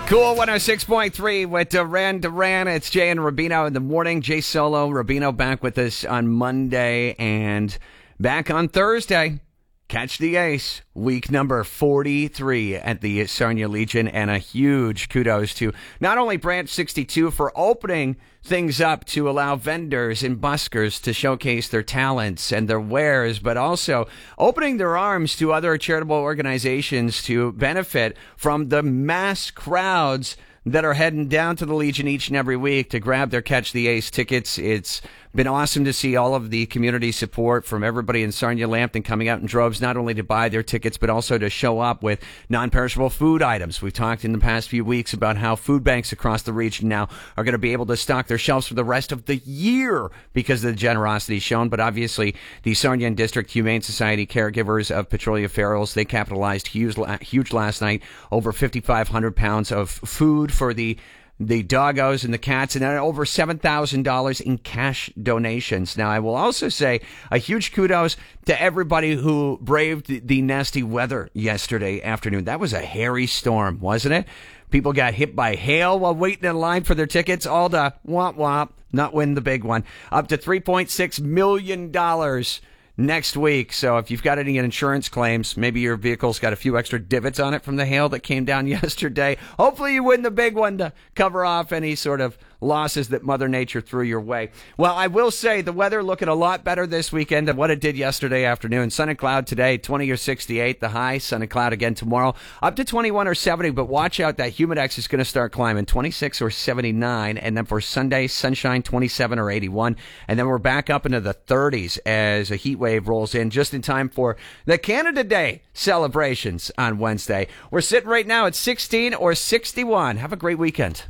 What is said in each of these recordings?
Cool 106.3 with Duran Duran. It's Jay and Rubino in the morning. Jay Solo, Rubino back with us on Monday and back on Thursday. Catch the Ace, week number 43 at the Sarnia Legion, and a huge kudos to not only Branch 62 for opening things up to allow vendors and buskers to showcase their talents and their wares, but also opening their arms to other charitable organizations to benefit from the mass crowds that are heading down to the Legion each and every week to grab their Catch the Ace tickets. It's been awesome to see all of the community support from everybody in Sarnia Lambton coming out in droves, not only to buy their tickets, but also to show up with non-perishable food items. We've talked in the past few weeks about how food banks across the region now are going to be able to stock their shelves for the rest of the year because of the generosity shown. But obviously, the Sarnia and District Humane Society caregivers of Petrolia Ferals, they capitalized huge last night, over 5,500 pounds of food for the doggos and the cats, and then over $7,000 in cash donations. Now, I will also say a huge kudos to everybody who braved the nasty weather yesterday afternoon. That was a hairy storm, wasn't it? People got hit by hail while waiting in line for their tickets, all to womp womp, not win the big one. Up to $3.6 million next week. So if you've got any insurance claims, maybe your vehicle's got a few extra divots on it from the hail that came down yesterday. Hopefully you win the big one to cover off any sort of losses that Mother Nature threw your way. Well, I will say the weather looking a lot better this weekend than what it did yesterday afternoon. Sun and cloud today, 20 or 68 the high. Sun and cloud again tomorrow, up to 21 or 70. But watch out, that humidex is going to start climbing, 26 or 79. And then for Sunday, sunshine, 27 or 81. And then we're back up into the 30s as a heat wave rolls in just in time for the Canada Day celebrations on Wednesday. We're sitting right now at 16 or 61. Have a great weekend.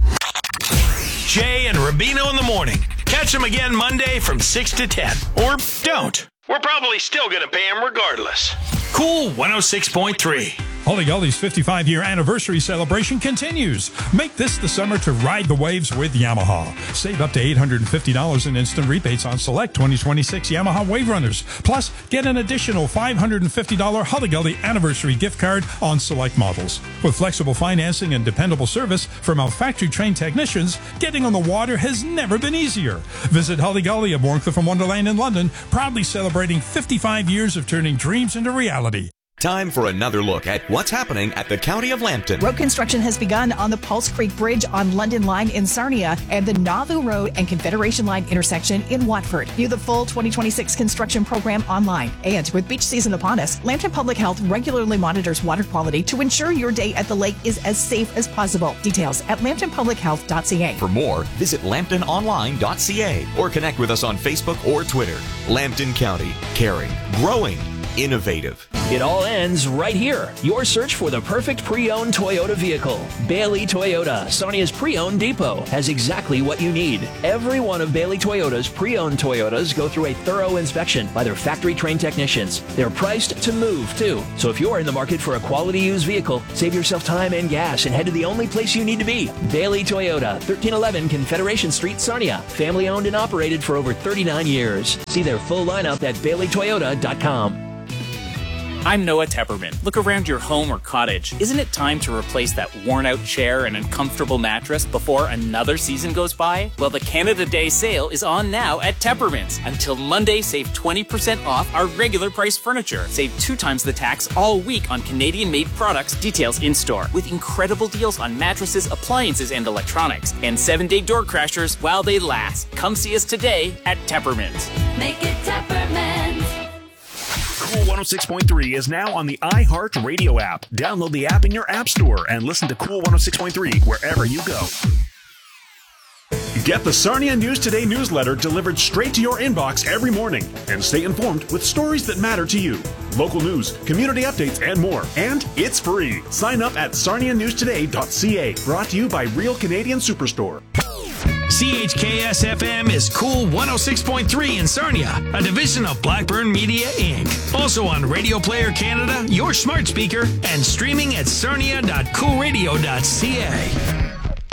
Jay and Rubino in the morning. Catch them again Monday from 6 to 10. Or don't. We're probably still going to pay them regardless. Cool 106.3. Holly Gully's 55-year anniversary celebration continues. Make this the summer to ride the waves with Yamaha. Save up to $850 in instant rebates on select 2026 Yamaha Wave Runners. Plus, get an additional $550 Holly Gully anniversary gift card on select models. With flexible financing and dependable service from our factory-trained technicians, getting on the water has never been easier. Visit Holly Gully of Warncliffe and Wonderland in London, proudly celebrating 55 years of turning dreams into reality. Time for another look at what's happening at the County of Lambton. Road construction has begun on the Pulse Creek Bridge on London Line in Sarnia and the Nauvoo Road and Confederation Line intersection in Watford. View the full 2026 construction program online. And with beach season upon us, Lambton Public Health regularly monitors water quality to ensure your day at the lake is as safe as possible. Details at lambtonpublichealth.ca. For more, visit lambtononline.ca or connect with us on Facebook or Twitter. Lambton County, caring, growing, innovative. It all ends right here. Your search for the perfect pre-owned Toyota vehicle. Bailey Toyota, Sarnia's pre-owned depot, has exactly what you need. Every one of Bailey Toyota's pre-owned Toyotas go through a thorough inspection by their factory-trained technicians. They're priced to move, too. So if you're in the market for a quality used vehicle, save yourself time and gas and head to the only place you need to be. Bailey Toyota, 1311 Confederation Street, Sarnia. Family-owned and operated for over 39 years. See their full lineup at baileytoyota.com. I'm Noah Tepperman. Look around your home or cottage. Isn't it time to replace that worn-out chair and uncomfortable mattress before another season goes by? Well, the Canada Day sale is on now at Tepperman's. Until Monday, save 20% off our regular price furniture. Save 2 times the tax all week on Canadian-made products. Details in-store. With incredible deals on mattresses, appliances, and electronics. And 7-day door crashers while they last. Come see us today at Tepperman's. Make it Tepperman's. Cool 106.3 is now on the iHeart Radio app. Download the app in your app store and listen to Cool 106.3 wherever you go. Get the Sarnia News Today newsletter delivered straight to your inbox every morning and stay informed with stories that matter to you. Local news, community updates, and more. And it's free. Sign up at sarnianewstoday.ca. Brought to you by Real Canadian Superstore. CHKS-FM is Cool 106.3 in Sarnia, a division of Blackburn Media, Inc. Also on Radio Player Canada, your smart speaker, and streaming at sarnia.coolradio.ca.